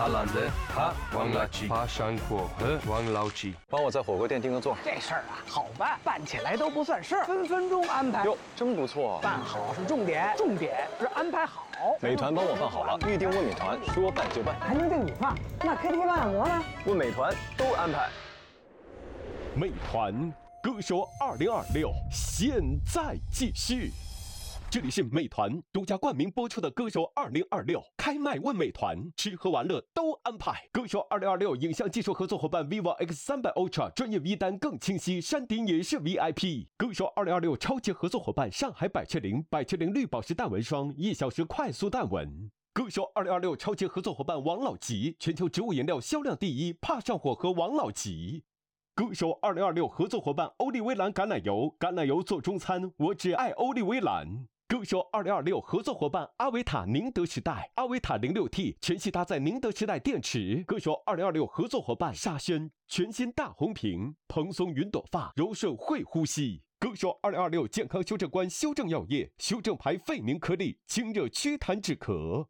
爬懒人，爬王老吉，爬山火和王老吉。 帮我在火锅店订个座。 这事儿啊，好办，办起来都不算事儿，分分钟安排。 哟，真不错。 办好是重点，重点是安排好。 美团帮我办好了，预定问美团，说办就办。 还能订你放？那 KTV 按摩呢？ 问美团都安排。 美团歌手2026现在继续。这里是美团独家冠名播出的《歌手2026》，开麦问美团，吃喝玩乐都安排。歌手2026影像技术合作伙伴 vivo X300 Ultra， 专业 V 单更清晰，山顶也是 VIP。歌手2026超级合作伙伴上海百雀羚绿宝石淡纹霜，1小时快速淡纹。歌手2026超级合作伙伴王老吉，全球植物颜料销量第1，怕上火和王老吉。歌手2026合作伙伴欧丽薇兰橄榄油做中餐，我只爱欧丽薇兰。歌手2026合作伙伴阿维塔宁德时代，阿维塔 06T 全系搭载宁德时代电池。歌手2026合作伙伴沙宣，全新大红瓶，蓬松云朵发，柔顺会呼吸。歌手2026健康修正官修正药业，修正牌费宁颗粒，清热祛痰止咳。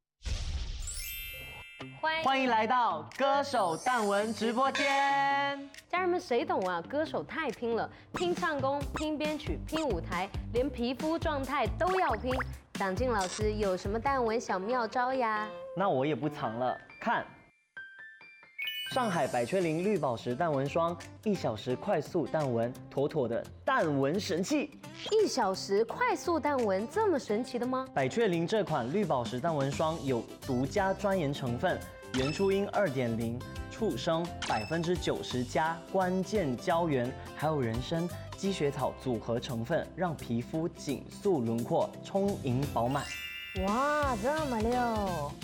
欢迎来到歌手淡文直播间。 家人们，谁懂啊？歌手太拼了，拼唱功，拼编曲，拼舞台，连皮肤状态都要拼。蒋劲老师有什么淡文小妙招呀？ 那我也不藏了，看。上海百雀羚绿宝石淡纹霜，1小时快速淡纹，妥妥的淡纹神器。 1小时快速淡纹，这么神奇的吗？ 百雀羚这款绿宝石淡纹霜有独家专研成分，原初因2.0、畜生90%加关键胶原，还有人参、积雪草组合成分，让皮肤紧塑轮廓，充盈饱满。 哇，这么溜！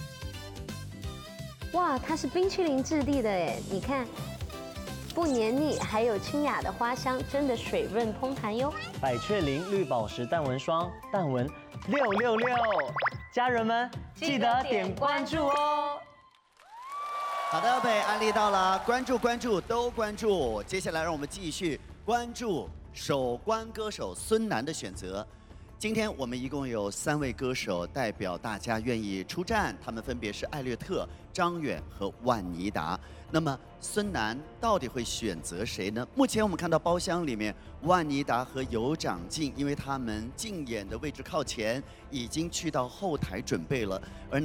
哇，它是冰淇淋质地的哎，你看，不黏腻，还有清雅的花香，真的水润通弹哟。 百雀羚绿宝石淡纹霜，淡纹666，家人们记得点关注哦。 好的，被安利到了，关注都关注。接下来让我们继续关注首关歌手孙楠的选择。今天我们一共有3位歌手代表大家愿意出战，他们分别是艾略特、张远和万妮达。那么孙楠到底会选择谁呢？目前我们看到包厢里面，万妮达和尤长靖，因为他们竞演的位置靠前，已经去到后台准备了，而